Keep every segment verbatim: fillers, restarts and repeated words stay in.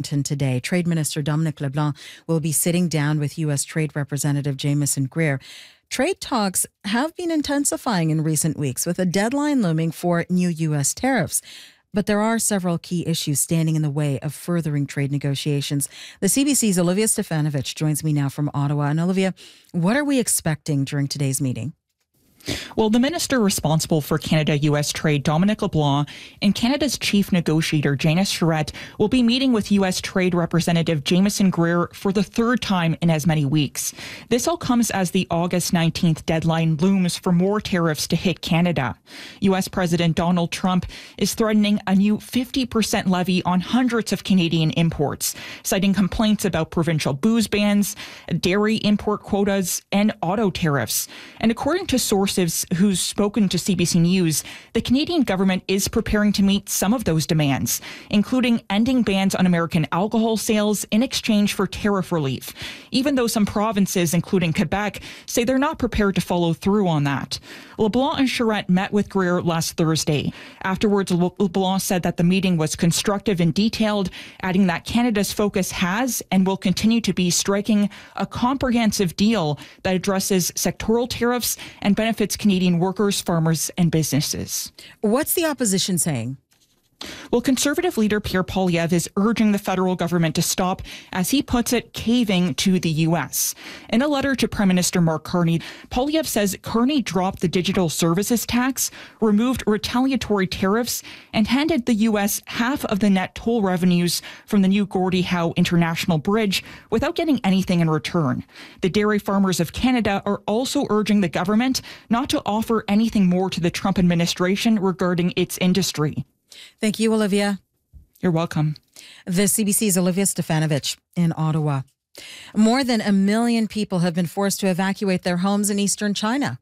Washington today. Trade Minister Dominic LeBlanc will be sitting down with U S Trade Representative Jamieson Greer. Trade talks have been intensifying in recent weeks, with a deadline looming for new U S tariffs. But there are several key issues standing in the way of furthering trade negotiations. The C B C's Olivia Stefanovic joins me now from Ottawa. And Olivia, what are we expecting during today's meeting? Well, the minister responsible for Canada-U S trade, Dominic LeBlanc, and Canada's chief negotiator, Janice Charette, will be meeting with U S Trade Representative Jamieson Greer for the third time in as many weeks. This all comes as the August nineteenth deadline looms for more tariffs to hit Canada. U S President Donald Trump is threatening a new fifty percent levy on hundreds of Canadian imports, citing complaints about provincial booze bans, dairy import quotas, and auto tariffs. And according to sources who's spoken to C B C News, the Canadian government is preparing to meet some of those demands, including ending bans on American alcohol sales in exchange for tariff relief, even though some provinces, including Quebec, say they're not prepared to follow through on that. LeBlanc and Charette met with Greer last Thursday. Afterwards, LeBlanc said that the meeting was constructive and detailed, adding that Canada's focus has and will continue to be striking a comprehensive deal that addresses sectoral tariffs and benefits Canadian workers, farmers, and businesses. What's the opposition saying? Well, Conservative leader Pierre Poilievre is urging the federal government to stop, as he puts it, caving to the U S. In a letter to Prime Minister Mark Carney, Poilievre says Carney dropped the digital services tax, removed retaliatory tariffs, and handed the U S half of the net toll revenues from the new Gordie Howe International Bridge without getting anything in return. The dairy farmers of Canada are also urging the government not to offer anything more to the Trump administration regarding its industry. Thank you, Olivia. You're welcome. The C B C's Olivia Stefanovic in Ottawa. More than a million people have been forced to evacuate their homes in eastern China.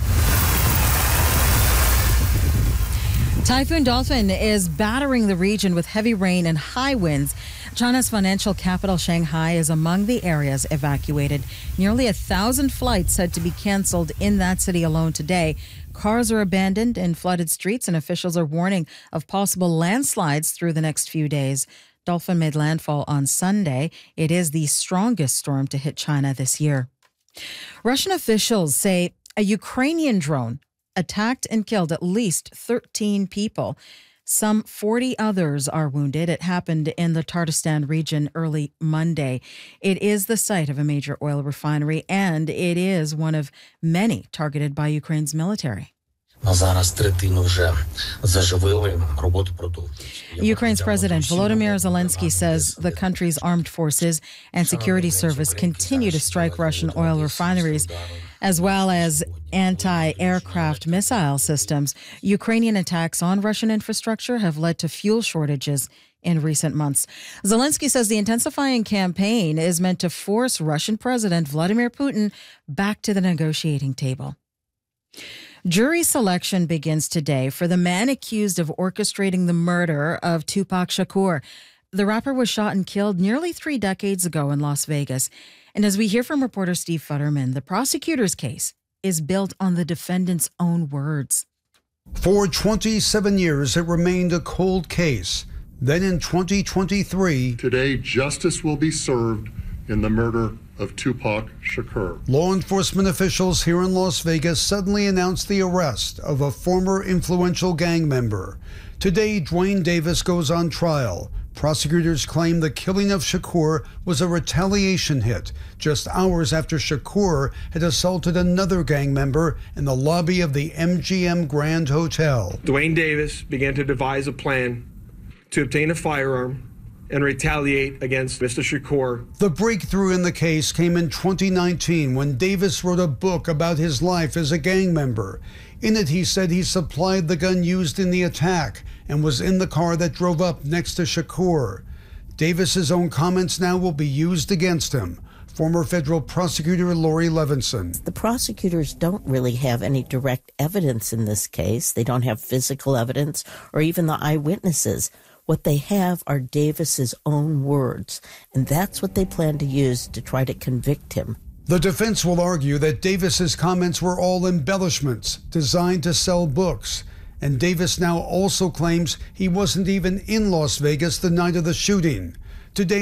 Typhoon Dolphin is battering the region with heavy rain and high winds. China's financial capital, Shanghai, is among the areas evacuated. Nearly a thousand flights had to be canceled in that city alone today. Cars are abandoned in flooded streets, and officials are warning of possible landslides through the next few days. Dolphin made landfall on Sunday. It is the strongest storm to hit China this year. Russian officials say a Ukrainian drone attacked and killed at least thirteen people. Some forty others are wounded. It happened in the Tatarstan region early Monday. It is the site of a major oil refinery, and it is one of many targeted by Ukraine's military. Ukraine's President Volodymyr Zelensky says the country's armed forces and security service continue to strike Russian oil refineries, as well as anti-aircraft missile systems. Ukrainian attacks on Russian infrastructure have led to fuel shortages in recent months. Zelensky says the intensifying campaign is meant to force Russian President Vladimir Putin back to the negotiating table. Jury selection begins today for the man accused of orchestrating the murder of Tupac Shakur. The rapper was shot and killed nearly three decades ago in Las Vegas. And as we hear from reporter Steve Futterman, the prosecutor's case is built on the defendant's own words. For twenty-seven years, it remained a cold case. Then in twenty twenty-three, today, justice will be served in the murder of Tupac Shakur. Law enforcement officials here in Las Vegas suddenly announced the arrest of a former influential gang member. Today, Dwayne Davis goes on trial. Prosecutors claim the killing of Shakur was a retaliation hit just hours after Shakur had assaulted another gang member in the lobby of the M G M Grand Hotel. Dwayne Davis began to devise a plan to obtain a firearm and retaliate against Mister Shakur. The breakthrough in the case came in twenty nineteen when Davis wrote a book about his life as a gang member. In it, he said he supplied the gun used in the attack and was in the car that drove up next to Shakur. Davis's own comments now will be used against him. Former federal prosecutor Lori Levinson. The prosecutors don't really have any direct evidence in this case. They don't have physical evidence or even the eyewitnesses. What they have are Davis's own words, and that's what they plan to use to try to convict him. The defense will argue that Davis's comments were all embellishments designed to sell books. And Davis now also claims he wasn't even in Las Vegas the night of the shooting. Today,